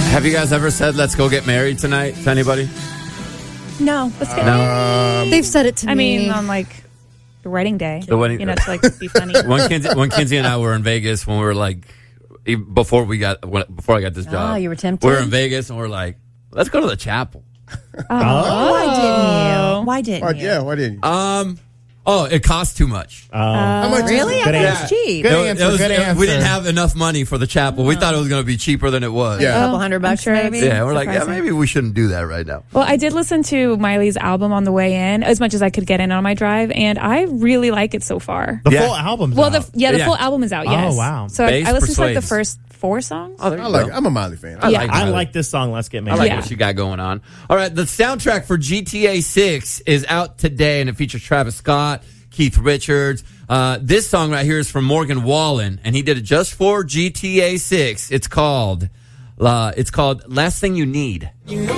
Have you guys ever said, let's go get married tonight to anybody? No. Let's get married. They've said it to me. I mean, on like the wedding day. The wedding, to like be funny. When Kinsey and I were in Vegas, when we were like, before I got this job. You were tempted? We were in Vegas and we're like, let's go to the chapel. Why didn't you? Why didn't you? It costs too much. How much? Really? I thought it was cheap. Good answer. We didn't have enough money for the chapel. We thought it was going to be cheaper than it was. Yeah. A couple $100 sure maybe? Yeah, we're like, Surprising. maybe we shouldn't do that right now. Well, I did listen to Miley's album on the way in, as much as I could get in on my drive, and I really like it so far. The full album's Well, out. the full album is out. Yes. Oh, wow. So Bass I listened to like the persuades. first 4 songs. Oh, there you I like go. it. I'm a Miley fan. I Yeah. like I Miley. like this song, Let's Get I Married. like Yeah. what you got going on. All right, the soundtrack for GTA 6 is out today, and it features Travis Scott, Keith Richards. This song right here is from Morgan Wallen, and he did it just for GTA 6. It's called Last Thing You Need.